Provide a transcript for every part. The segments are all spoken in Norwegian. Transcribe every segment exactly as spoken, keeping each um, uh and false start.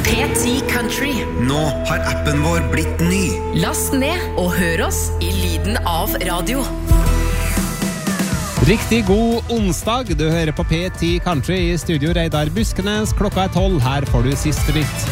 P ti Country. Nå har appen vår blitt ny. Last ned og hør oss i lyden av radio. Riktig god onsdag, du hører på P ti Country i studio Reidar Buskenes. Klokka er tolv, her får du siste nytt.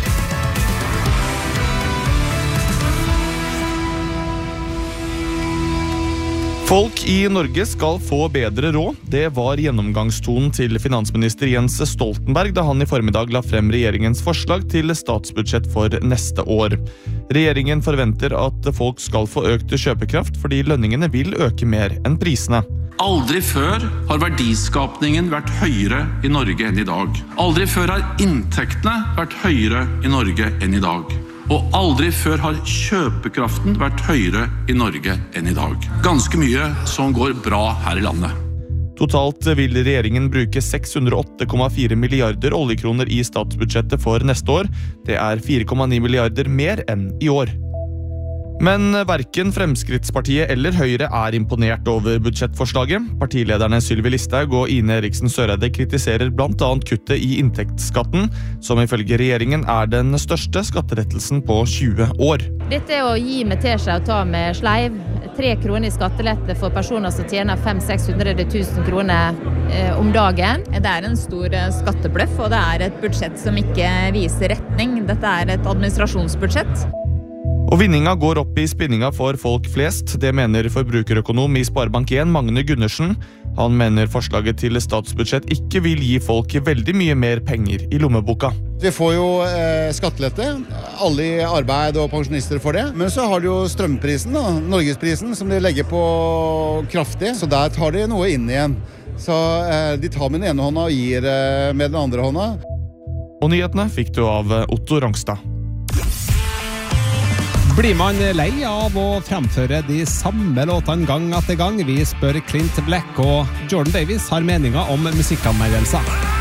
Folk i Norge skal få bedre råd. Det var gjennomgangstonen til finansminister Jens Stoltenberg da han i formiddag la frem regjeringens forslag til statsbudsjett for neste år. Regjeringen forventer at folk skal få økt kjøpekraft fordi lønningene vil øke mer enn prisene. Aldri før har verdiskapningen vært høyere i Norge enn i dag. Aldri før har inntektene vært høyere i Norge enn i dag. Og aldri før har kjøpekraften vært høyere i Norge enn i dag. Ganske mye som går bra her i landet. Totalt vil regjeringen bruke seks hundre og åtte komma fire milliarder oljekroner i statsbudsjettet for neste år. Det er fire komma ni milliarder mer enn i år. Men hverken Fremskrittspartiet eller Høyre er imponert over budsjettforslaget. Partilederne Sylvi Listhaug og Ine Eriksen Søreide kritiserer blant annet kuttet i inntektsskatten, som ifølge regjeringen er den største skatterettelsen på tjue år. Dette er å gi med teskje og ta med sleiv. Tre kroner i skattelette for personer som tjener fem til seks hundre tusen kroner eh, om dagen. Det er en stor skattebløff, og det er et budsjett som ikke viser retning. Dette er et administrasjonsbudsjett. Og vinninga går opp i spinninga for folk flest. Det mener forbrukerøkonom i Sparebank en, Magne Gundersen. Han mener forslaget til statsbudsjett ikke vil gi folk veldig mye mer penger i lommeboka. Vi får jo eh, skattelette, alle i arbeid og pensjonister får det. Men så har de jo strømprisen, da, Norgesprisen, som de legger på kraftig. Så der tar de noe inn igjen. Så eh, de tar med den ene hånda og gir eh, med den andre hånda. Og nyhetene fikk du av Otto Rangstad. Blir man lei av å fremføre de samme låtene gang etter gang? Vi spør Clint Black, og Jordan Davis har meninger om musikkanmeldelser.